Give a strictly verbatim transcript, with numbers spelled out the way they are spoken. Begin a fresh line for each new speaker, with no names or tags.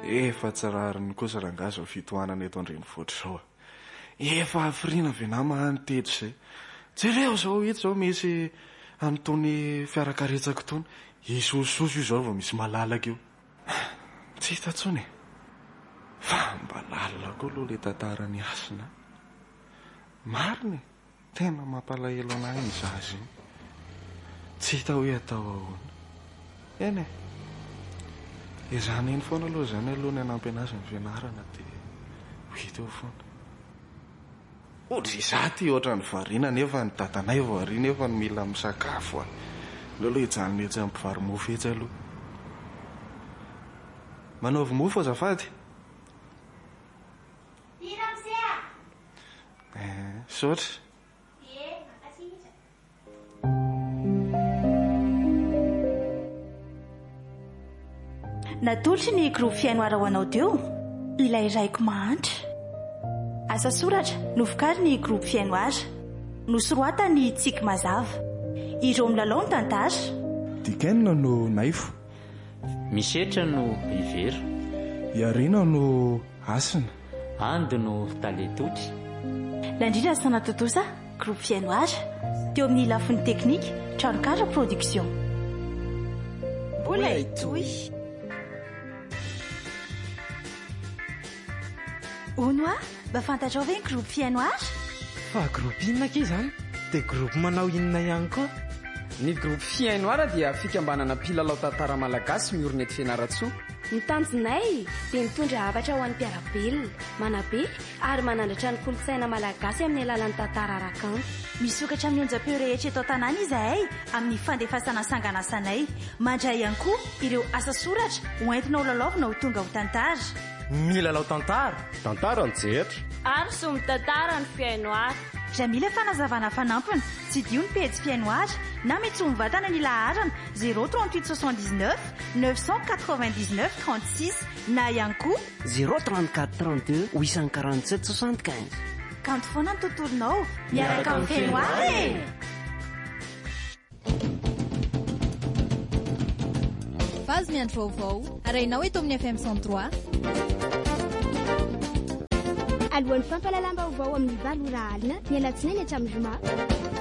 Efa tsarariny kosa rangazo fitohanana eto andrenivohitra zao. Efa afrina ve na mahantety zay. Jereo zao eto zao misy an'tony fiarakaretsaka tony. Isososo io zao vao misy malalaka io. Tsy hita tsony. Fa mba lalina koa aloha le tantarany Asina. Mariny, tena mampalahelo anahy ny zaza iny. Tsy hita hoe atao ahoana. Eny e. Izany eny foana aloha zany aloha ny anampy ny fianarana dia ho hita eo foana. Ohatry izaty ohatran'ny variana nefa ny tatanay variana nefa ny mila misakafo a. Leo aloha hijanona etsy ampivary mofo etsy aloha. Manaovy mofo azafady.
Ina msia.
Eh, sotra.
Ie, makasihatra.
Natolotry ny groupe fiainoara ho anao teo ilay raiko mahantra. Asa soratra novokaly ny groupe fiainoara, nosoroata ny tsika mazava. Ireo milalao ny tantara.
Dikenina no naifo.
Misetra no Ivera.
Iarina no Asina.
Ando no Taletotry.
Landritra Sanatotosa, groupe fiainoara, teo amin'ny lafiny teknika, Tranokara production. Mbola itoy. Onoa, mba fantatrao ve ny groupe fiainoara?
Fa groupe inona ke izany? Dia groupe manao inona ihany koa?
Ny groupe fiainoara dia fikambanana mpilalao tantara malagasy miorina eto Fianaratsoa.
Ny tanjonay dia mitondra havatra ho an'ny mpiarabelona, manabe ary manandratra ny kolontsaina malagasy amin'ny alalan'ny tantara arakanto.
Misokatra amin'ny onjam-peo rehetra eto an-tanàna izahay amin'ny fandefasana sanganasanay. Mandray ihany koa ireo asa soratra hoentina ho lalaovina ho tonga ho tantara.
Milalao tantara, tantara ny jetra.
Ary somy tantara ny fiainoara.
Raha mila fanazavana fanampina, tsy dio ny pejy fiainoara na mety ho mivatana ny laharana zéro trente-huit soixante-dix-neuf neuf cent quatre-vingt-dix-neuf trente-six na ihany koa
zéro trente-quatre trente-deux huit cent quarante-sept soixante-quinze.
Kanto foana ny tontolonao miaraka amin'ny fiainoara e!
Vazy miandro vaovao arahinao eto amin'ny F M cent trois.
Alohan'ny fampalalam-baovao amin'ny valo ora alina, ny alatsinainy hatramin'ny zoma.